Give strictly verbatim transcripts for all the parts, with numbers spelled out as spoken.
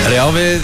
Já, við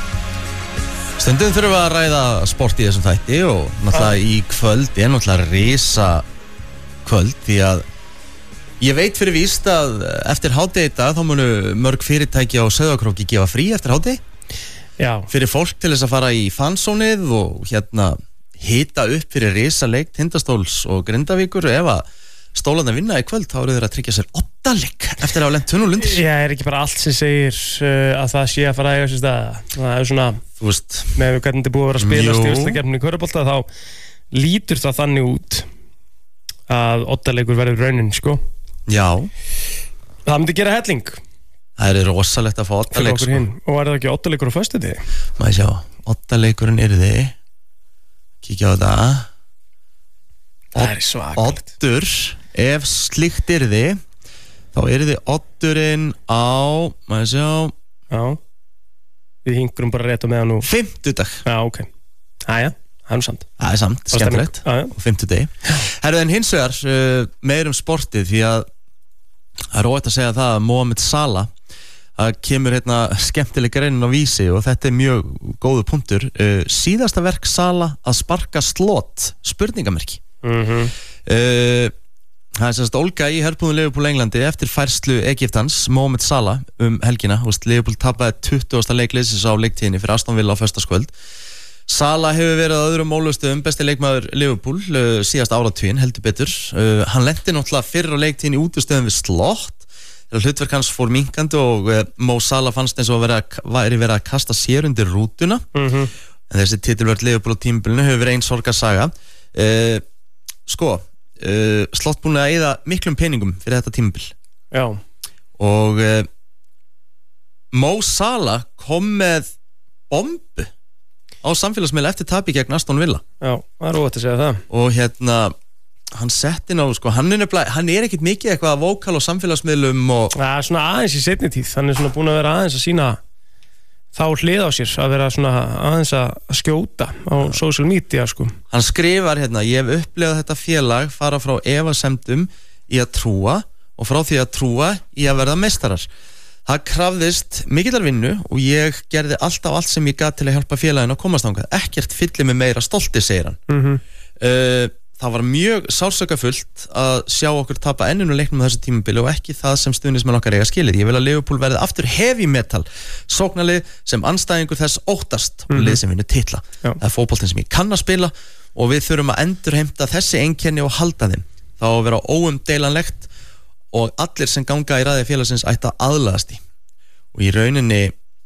stundum þurfum við að ræða sport í þessum þætti og náttúrulega í kvöld er náttúrulega risa kvöld því að ég veit fyrir víst að eftir hádegi í dag þá munu mörg fyrirtæki á Sauðárkróki gefa frí eftir hádegi. Já. Fyrir fólk til þess að fara í fansónið og hérna hita upp fyrir risa leik Tindastóls og Grindavíkur ef að stólarnir vinna í kvöld, þá eru þeir að tryggja sér åtta leik eftir að hafa lent tunnul undir. Já, er ekki bara allt sem segir uh, að það sé að fara að eiga sér stað. Það er svona, þú veist, með hvernig þetta er búið að vera að spilast í úrslitakeppninni í körfubolta, þá lítur það þannig út að åtta leikur verður raunin, sko. Já. Það myndi gera helling. Það er rosalegt að fá åtta leik, sko. Og er það ekki åtta leikur á föstudegi? Maður sjá, åtta leikurinn eru þið. Kíkja á þetta. Það er svakalegt. Oddur, ef slíkt er þið, þá er þið oddurinn á, maður sjá. Já. Við hingurum bara rétt á meðan nú. Fimmtudag. Já, ok. Æja, það er nú samt. Það er samt, skemmtilegt. Og fimmtudegi. Herðu, en hins vegar, uh, meir um sportið, því að það er óætt að segja það að Mohamed Salah, það kemur hérna skemmtileg greinin á Vísi og þetta er mjög góðu punktur. Uh, síðasta verk Salah að sparka slot, spurningamerki. Mhm. Uh, það er sérst ólga í herbúðum Liverpool Englandi eftir færslu Egyptans Mohamed Salah um helgina. Vist, Liverpool tapaði tuttugasta leikliðsins á leiktíðinni fyrir Aston Villa á föstudagskvöld. Salah hefur verið á öðrum mólustöðum besti leikmaður Liverpool uh, síðast áratuginn, heldur betur. uh, Hann lenti náttúrulega fyrir á leiktíðinni í útustöðum við slott þegar hlutverk hans fór minkandi og uh, Mo Salah fannst eins og væri verið að kasta sér undir rútuna. Mhm. En þessi titilvörð Liverpool á tímabilinu hefur verið ein sorgarsaga. uh, Sko, uh, slott búin að eyða miklum peningum fyrir þetta tímabil. Já. Og uh, Mo Salah kom með bombu á samfélagsmiðla eftir tapi gegn Aston Villa. Já, það er óvægt að segja það. Og hérna, hann setti ná, sko, hann er nefnilega, hann er ekkit mikið eitthvað að vókal á samfélagsmiðlum og... Það er svona aðeins í seinni tíð, hann er svona búin að vera aðeins að sína þá hlið á sér, að vera svona aðeins að skjóta á ja. social media, sko. Hann skrifar hérna, ég hef upplifað þetta félag fara frá efasemdum í að trúa og frá því að trúa í að verða meistarar. Það krafðist mikillar vinnu og ég gerði alltaf allt sem ég gat til að hjálpa félaginu að komast þangað. Ekkert fyllir mig meira stolti, segir hann. Mhm. Uh, það var mjög sársökafullt að sjá okkur tapa enninu leiknum á þessu tímabili og ekki það sem stuðningsmenn okkar eiga skilið. Ég vil að Liverpool verði aftur heavy metal sóknarlið sem andstæðingur þess óttast og Mhm. lið sem vinnur titla. Já. Það er fótboltinn sem ég kann að spila og við þurfum að endurheimta þessi einkenni og halda þeim. Það á að vera óumdeilanlegt og allir sem ganga í raði félagsins ætti að aðlagast í. Og í rauninni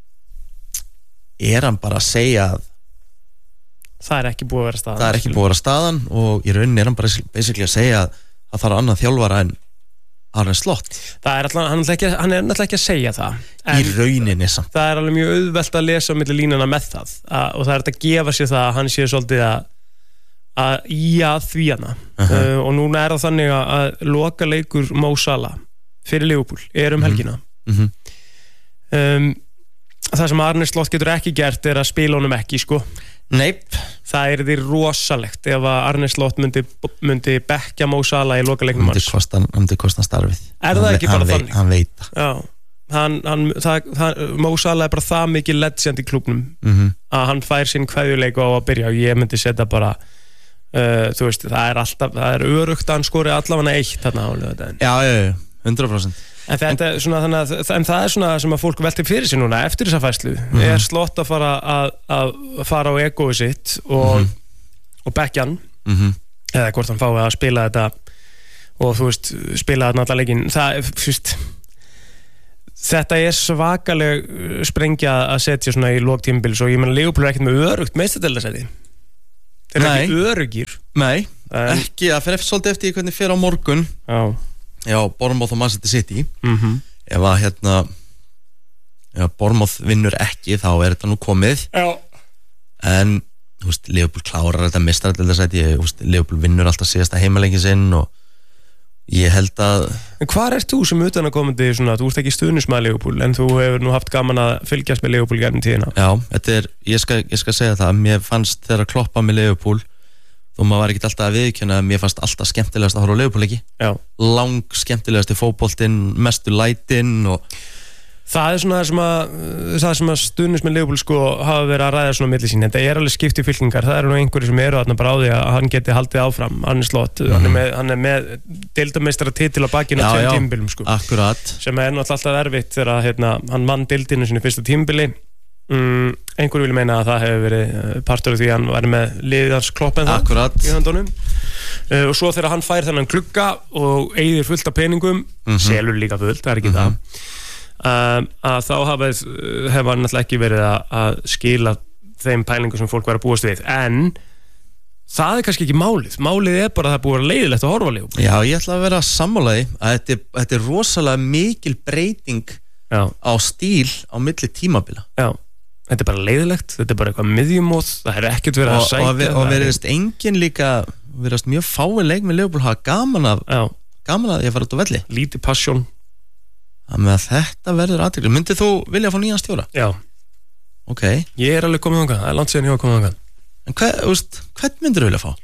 er hann bara að segja að Það er ekki búið að vera staðan. það er ekki búið að vera staðan og í rauninni er hann bara basically að segja að það þarf annað þjálfara en Arne Slott. Það er alltaf, hann, er ekki, hann er náttúrulega ekki að segja það. Í rauninni samt. Það er alveg mjög auðvelt að lesa á milli línana með það að, og það er að gefa sér það að hann sé svolítið að að íja því hana. Uh-huh. uh, og núna er það þannig að, að loka leikur Mo Salah fyrir Liverpool er um helgina. Mhm. um, Það sem Arne Slott getur ekki gert er að spila honum ekki, sko. Neip. Það er því rosalegt ef að Arne Slott myndi, myndi bekkja Mo Salah í loka leiknum Hann myndi hans. kosta, hann myndi kosta starfið. Er það Hann- ekki bara hann vei- þannig? Hann veit það. Já, hann, hann, það, það, Mo Salah er bara það mikið legend í klúbnum Mhm. að hann fær sinn kveðjuleik á að byrja og ég myndi setja bara uh, þú veist, það er alltaf það er örugt að hann skori allavega eitt þarna á laugardaginn. Já, já, já, hundrað prósent. En þetta er svona þannig að en það er svona sem að fólk veltir fyrir sig núna eftir þessa færslu. Mhm. Er Slott að fara að, að fara á egóið sitt og, Mhm. og bekkja hann Mhm. eða hvort hann fái að spila þetta og þú veist, spila þetta allar leikinn. Það, þú veist þetta er svakaleg sprengja að setja svona í lok tímabils og ég meina Liverpool er ekkert með örugt meistaradeildarsæti. Þeir eru Nei. ekki örugir. Nei, En- ekki, það fer eftir svolítið eftir í hvernig fer á morgun. Já. Já, Bournemouth og Manchester City. Mhm. Ef að hérna ef Bournemouth vinnur ekki þá er þetta nú komið. Já. En, þú veist, Liverpool klárar þetta meistaradeildarsæti, þú veist, Liverpool vinnur alltaf síðasta heimaleikin sinn og ég held að En hvar ert þú sem utan að komandi svona, þú ert ekki stuðnismaður Liverpool en þú hefur nú haft gaman að fylgjast með Liverpool gernum tíðina. Já, þetta er, ég skal, ég skal segja það, mér fannst þegar að kloppa með Liverpool þó maður var ekkert alltaf að viðkjöna að mér fannst alltaf skemmtilegast að horfa á Liverpool ekki. Já. Lang skemmtilegast í fótboltinn, mestu lætin og Það er svona það sem að, það sem að stuðnist með Liverpool sko hafa verið að ræða svona milli sín. Þetta er alveg skipt í fylkingar. Það eru nú einhverjir sem eru þarna bara á því að hann geti haldið áfram. Hann er slott. Mm. Hann er með, hann er með deildameistara titil á bakinu á tveim tímabilum sko. Akkurat. Sem er náttúrulega alltaf erfitt þegar hérna, hann vann deildinu sinni fyrsta tímabili. Mm, einhver vil meina að það hefur verið partur af því að hann var með liðið hans Klopp en það í höndunum. Uh, og svo þegar hann fær þennan glugga og eigðir fullt af peningum, mm-hmm. selur líka fullt, það er ekki mm-hmm. það. Um, að þá hafa hefur hann náttúrulega ekki verið að, að skila þeim pælingum sem fólk var að búast við en það er kannski ekki málið málið er bara að það er búið að vera leiðilegt að horfa á Liverpool. Já, ég ætla að vera sammálaði að þetta, þetta er rosalega mikil breyting Já. Á stíl á milli tímabila. Já, þetta er bara leiðilegt, þetta er bara eitthvað miðjumóð, það er ekkert verið að og, sækja og, vi, og veriðist engin líka veriðist mjög fáin leik með Liverpool hafa gaman af Já. Gaman að ég fara út á velli lítið passion. Þannig að þetta verður athygli. Myndið þú vilja fá nýjan stjóra? Já. Ok. Ég er alveg komið þangað, það er langt síðan ég var komið þangað. En hvað, þú veist, hvern myndir þú vilja fá?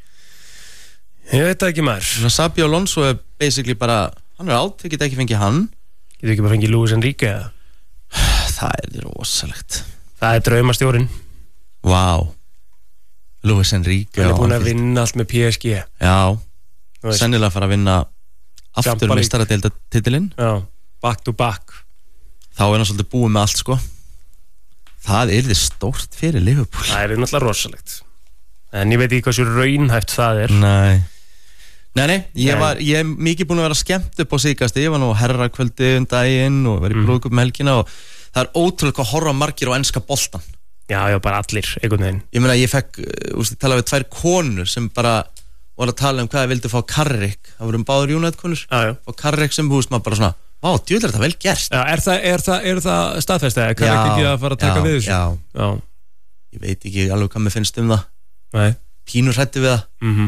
Ég veit það ekki maður. Xabi Alonso er basically bara, hann er átt, ég get ekki fengið hann. Getur ekki bara fengið Luis Enrique eða? Það er rosalegt. Það er draumastjórinn. Vá. Wow. Luis Enrique. Hann er búin að vinna allt með P S G. Já. Sennilega fara að vinna aftur meistaradeildartitilinn. Já. Back to back. Þá er hann svolítið búið með allt sko. Það er þið stórt fyrir Liverpool. Það er náttúrulega rosalegt. En ég veit ekki hvað svo raunhæft það er. Nei. Nei, nei, ég, var, ég er mikið búin að vera skemmt upp á síkasti. Ég var nú herrakvöldi um daginn og verið í brúðköp um helgina og það er ótrúlega að horfa margir á enska boltan. Já, já, bara allir, einhvern veginn. Ég meina, ég fekk, úst, ég talaði við tvær konur sem bara voru að tala um hvað ég vildi fá Carrick. Það voru um báður United-konur. Já, já. Og Carrick sem húst maður bara svona, vá, djúðlega er þetta vel gert. Já, er það, er það, er það staðfest eða? Carrick ekki að fara að taka já, við þessu? Já, já. Ég veit ekki alveg hvað mér finnst um það. Nei. Pínur hræddi við það. Mhm.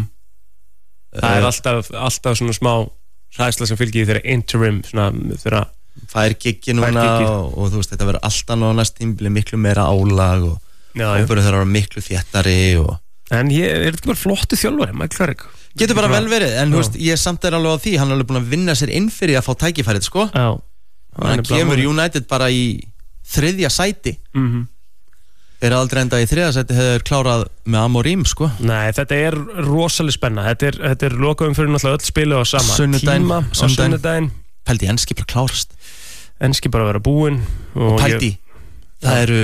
Það er alltaf, alltaf svona smá hræðsla sem fylgir þeirra interim svona þeirra fær giggi núna og, og þú veist þetta verður alltaf á næst tímabili miklu meira álag og hópurinn þeirra verður miklu þéttari og... En ég er þetta ekki bara flottu þjálfari, Michael Carrick Getur bara vel verið, en þú veist ég samt er alveg á því, hann er alveg búin að vinna sér inn fyrir að fá tækifærið sko Já Hann kemur United bara í þriðja sæti Mhm Þeir eru aldrei enda í þriðasæti hefur klárað með Amorim sko. Nei, þetta er rosalega spenna. Þetta er, þetta er lokaðum fyrir náttúrulega öll spilu á sama sunnudaginn, tíma á sunnudaginn. Pældi, enski bara klárast. Enski bara að vera búinn. Og, og pældi, ég... það eru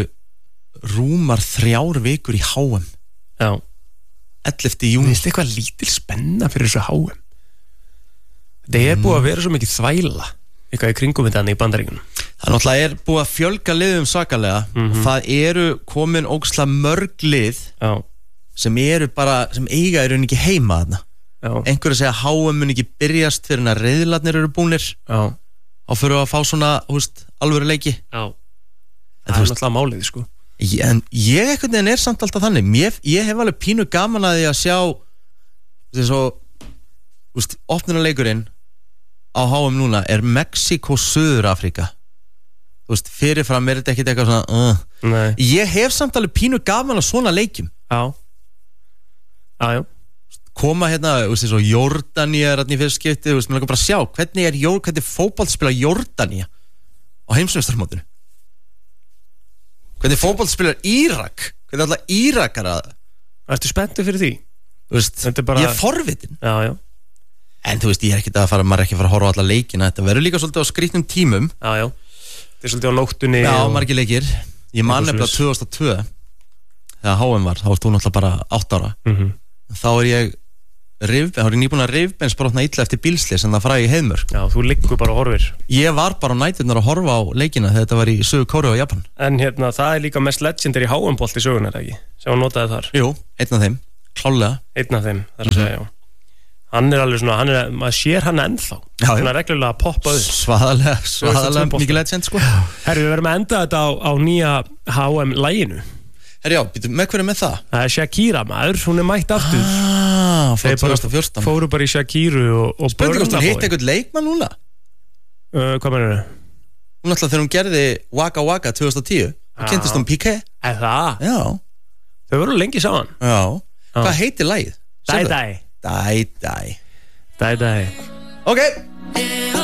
rúmar þrjár vikur í H M. Já. ellefta júní. Það er eitthvað lítil spenna fyrir þessu H M. Þetta er búið að vera svo mikið þvæla. Eitthvað í kringum þetta í Bandaríkjunum. Það náttúrulega er búið að fjölga liðum svakalega mm-hmm. og það eru komin ógeðslega mörg lið Já. Sem eru bara, sem eiga eru ekki heima þarna. Einhverju segja H M mun ekki byrjast fyrir að riðlarnir eru búnir Já. Og fyrir að fá svona, húst, alvöru leiki. Já. Það er náttúrulega málið, sko. Ég, en ég ekkert en er samt alltaf þannig. Mér, ég hef alveg pínu gaman að því að sjá þess að, húst, opnunarleikurinn á H M núna er Mexiko Suður-Afrika. Þú veist, fyrirfram er þetta ekkert eitthvað svona uh. Nei. Ég hef samt alveg pínu gaman að svona leikjum. Já. Já, já. Koma hérna, þú veist, svo Jordania er hérna í fyrst skipti, þú veist, mér langar bara að sjá hvernig er, hvernig fótbolt spila Jordania á heimsmeistarmótinu. Hvernig fótbolt spilar Írak, hvernig alltaf Írakar að Ertu spenntur fyrir því? Þú veist, bara... ég er forvitin. Já, já. En þú veist, ég er ekki að fara, maður er ekki að fara að horfa á alla leikina. Þetta verður líka svolítið á skrýtnum tímum. Já, já. Þetta er svolítið á nóttunni. Já, og... margir leikir. Ég man nefnilega tvö þúsund og tvö þegar H M var, þá varst þú náttúrulega bara átta ára. Mm-hmm. Þá er ég rifben, þá er ég nýbúin að rifbensbrotna illa eftir bílslis en það fræði í Heiðmörk. Já, þú liggur bara og horfir. Ég var bara á næturnar að horfa á leikina þegar þetta var í Suður Kóreu og Japan. En hérna, það er líka mest legendary H M-bolt í sögunar, ekki? Sem hann notaði þar. Jú, einn af þeim, klálega. Einn af þeim, þar að segja, já. Hann er alveg svona, hann er, maður sér hann ennþá. Já, já. Svona reglulega að poppa upp. Svaðalega, svaðalega mikið legend, sko. Herri, við verðum að enda þetta á, á nýja H M-læginu. Herri, já, býtum, með hverju með það? Það er Shakira, maður, hún er mætt aftur. Ah, frá tvö þúsund og fjórtán. Fóru bara í Shakiru og, og Spurning hvort hún hitt eitthvað leikmann núna? Uh, hvað mennur þau? Hún alltaf þegar hún gerði Waka Waka tvö þúsund og tíu, þá kynntist hún Piqué. Er það? Já. Þau voru lengi saman. Já. Hvað heitir lagið? Dæ Dæ. Dæ Dæ. Dæ Dæ. Ok.